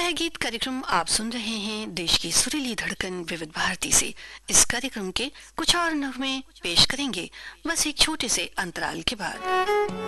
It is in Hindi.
छाया गीत कार्यक्रम आप सुन रहे हैं देश की सुरीली धड़कन विविध भारती से। इस कार्यक्रम के कुछ और नगमे पेश करेंगे बस एक छोटे से अंतराल के बाद।